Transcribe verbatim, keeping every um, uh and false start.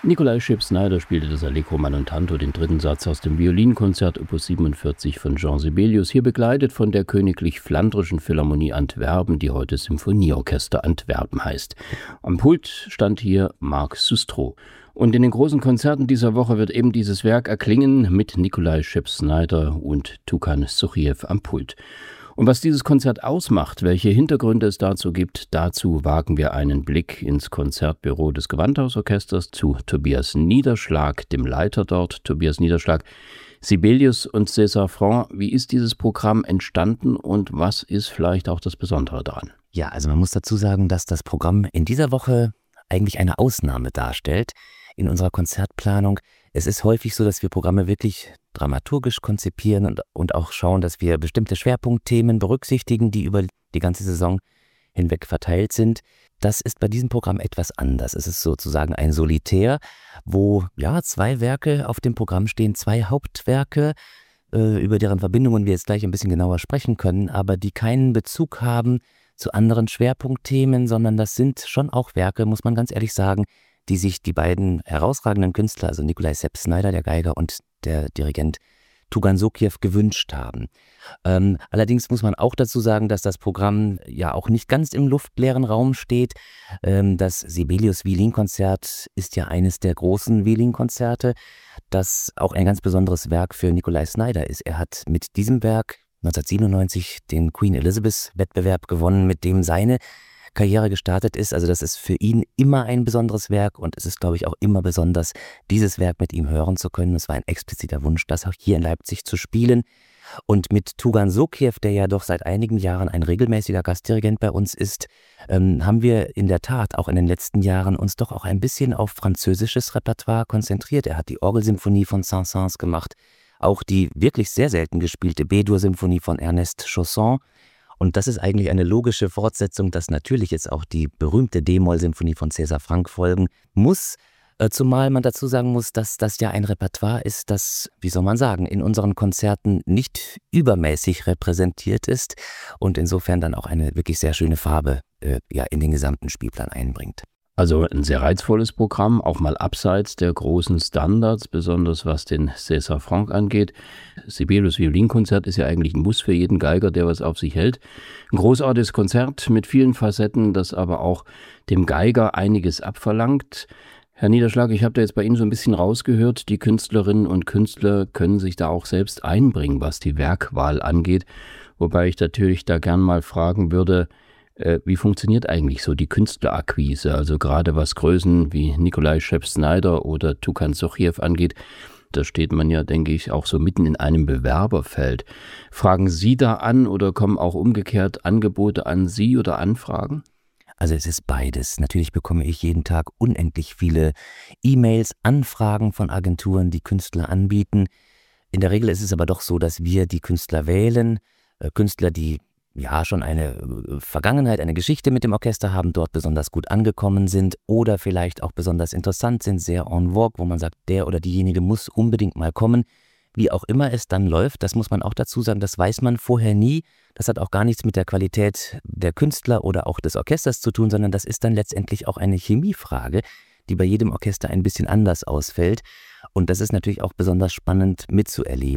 Nikolai Schipp-Snyder spielte das Allegro Mantanto, den dritten Satz aus dem Violinkonzert Opus siebenundvierzig von Jean Sibelius, hier begleitet von der Königlich Flandrischen Philharmonie Antwerpen, die heute Symphonieorchester Antwerpen heißt. Am Pult stand hier Marc Sustro. Und in den großen Konzerten dieser Woche wird eben dieses Werk erklingen mit Nikolai Schipp-Snyder und Tukan Sochiev am Pult. Und was dieses Konzert ausmacht, welche Hintergründe es dazu gibt, dazu wagen wir einen Blick ins Konzertbüro des Gewandhausorchesters zu Tobias Niederschlag, dem Leiter dort. Tobias Niederschlag, Sibelius und César Franck, wie ist dieses Programm entstanden und was ist vielleicht auch das Besondere daran? Ja, also man muss dazu sagen, dass das Programm in dieser Woche eigentlich eine Ausnahme darstellt in unserer Konzertplanung. Es ist häufig so, dass wir Programme wirklich dramaturgisch konzipieren und, und auch schauen, dass wir bestimmte Schwerpunktthemen berücksichtigen, die über die ganze Saison hinweg verteilt sind. Das ist bei diesem Programm etwas anders. Es ist sozusagen ein Solitär, wo ja zwei Werke auf dem Programm stehen, zwei Hauptwerke, äh, über deren Verbindungen wir jetzt gleich ein bisschen genauer sprechen können, aber die keinen Bezug haben zu anderen Schwerpunktthemen, sondern das sind schon auch Werke, muss man ganz ehrlich sagen, die sich die beiden herausragenden Künstler, also Nikolai Schipp-Snyder, der Geiger, und der Dirigent Tugan Sochiev gewünscht haben. Ähm, allerdings muss man auch dazu sagen, dass das Programm ja auch nicht ganz im luftleeren Raum steht. Ähm, das Sibelius Violinkonzert ist ja eines der großen Violinkonzerte, das auch ein ganz besonderes Werk für Nikolai Snyder ist. Er hat mit diesem Werk neunzehnhundertsiebenundneunzig den Queen Elizabeth Wettbewerb gewonnen, mit dem seine Karriere gestartet ist. Also das ist für ihn immer ein besonderes Werk und es ist, glaube ich, auch immer besonders, dieses Werk mit ihm hören zu können. Es war ein expliziter Wunsch, das auch hier in Leipzig zu spielen. Und mit Tugan Sochiev, der ja doch seit einigen Jahren ein regelmäßiger Gastdirigent bei uns ist, ähm, haben wir in der Tat auch in den letzten Jahren uns doch auch ein bisschen auf französisches Repertoire konzentriert. Er hat die Orgelsymphonie von Saint-Saëns gemacht, auch die wirklich sehr selten gespielte B-Dur-Symphonie von Ernest Chausson. Und das ist eigentlich eine logische Fortsetzung, dass natürlich jetzt auch die berühmte D-Moll-Symphonie von César Franck folgen muss. Äh, zumal man dazu sagen muss, dass das ja ein Repertoire ist, das, wie soll man sagen, in unseren Konzerten nicht übermäßig repräsentiert ist und insofern dann auch eine wirklich sehr schöne Farbe äh, ja, in den gesamten Spielplan einbringt. Also ein sehr reizvolles Programm, auch mal abseits der großen Standards, besonders was den César Franck angeht. Sibelius Violinkonzert ist ja eigentlich ein Muss für jeden Geiger, der was auf sich hält. Ein großartiges Konzert mit vielen Facetten, das aber auch dem Geiger einiges abverlangt. Herr Niederschlag, ich habe da jetzt bei Ihnen so ein bisschen rausgehört, die Künstlerinnen und Künstler können sich da auch selbst einbringen, was die Werkwahl angeht. Wobei ich natürlich da gern mal fragen würde, wie funktioniert eigentlich so die Künstlerakquise? Also gerade was Größen wie Nikolai Schipp-Snyder oder Tukan Sochiev angeht, da steht man ja, denke ich, auch so mitten in einem Bewerberfeld. Fragen Sie da an oder kommen auch umgekehrt Angebote an Sie oder Anfragen? Also es ist beides. Natürlich bekomme ich jeden Tag unendlich viele E-Mails, Anfragen von Agenturen, die Künstler anbieten. In der Regel ist es aber doch so, dass wir die Künstler wählen, äh, Künstler, die ja schon eine Vergangenheit, eine Geschichte mit dem Orchester haben, dort besonders gut angekommen sind oder vielleicht auch besonders interessant sind, sehr en vogue, wo man sagt, der oder diejenige muss unbedingt mal kommen. Wie auch immer es dann läuft, das muss man auch dazu sagen, das weiß man vorher nie. Das hat auch gar nichts mit der Qualität der Künstler oder auch des Orchesters zu tun, sondern das ist dann letztendlich auch eine Chemiefrage, die bei jedem Orchester ein bisschen anders ausfällt. Und das ist natürlich auch besonders spannend mitzuerleben.